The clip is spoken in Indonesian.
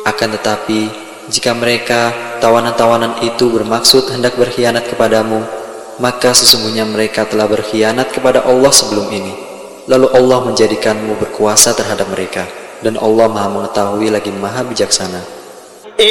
Akan tetapi, jika mereka, tawanan-tawanan itu bermaksud hendak berkhianat kepadamu, maka sesungguhnya mereka telah berkhianat kepada Allah sebelum ini. Lalu Allah menjadikanmu berkuasa terhadap mereka, dan Allah Maha Mengetahui lagi Maha Bijaksana.